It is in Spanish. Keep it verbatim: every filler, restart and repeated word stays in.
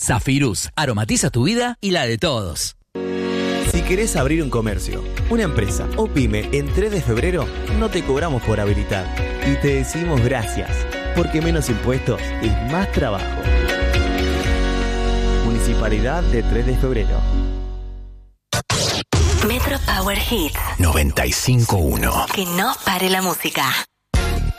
Zafirus, aromatiza tu vida y la de todos. Si querés abrir un comercio, una empresa o pyme en tres de febrero, no te cobramos por habilitar. Y te decimos gracias, porque menos impuestos es más trabajo. Municipalidad de tres de febrero. Metro Power Hits noventa y cinco punto uno. Que no pare la música.